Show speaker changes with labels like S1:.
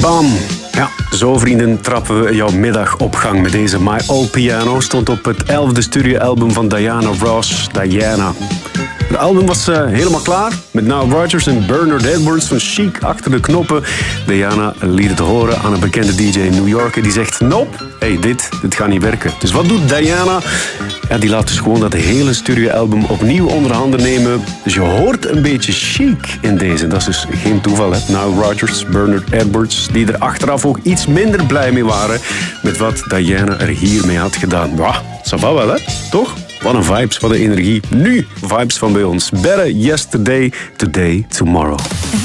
S1: Bam! Ja, zo vrienden trappen we jouw middag op gang met deze My Old Piano. Stond op het 11e studioalbum van Diana Ross, Diana. Het album was helemaal klaar, met Nile Rodgers en Bernard Edwards van Chic achter de knoppen. Diana liet het horen aan een bekende DJ in New York en die zegt, nope, hey, dit gaat niet werken. Dus wat doet Diana? Ja, die laat dus gewoon dat hele studioalbum opnieuw onder handen nemen. Dus je hoort een beetje Chic in deze. Dat is dus geen toeval, hè. Nile Rodgers, Bernard Edwards, die er achteraf ook iets minder blij mee waren met wat Diana er hiermee had gedaan. Ja, ça va wel, hè? Toch? Wat een vibes, wat een energie. Nu vibes van bij ons. Better yesterday, today, tomorrow.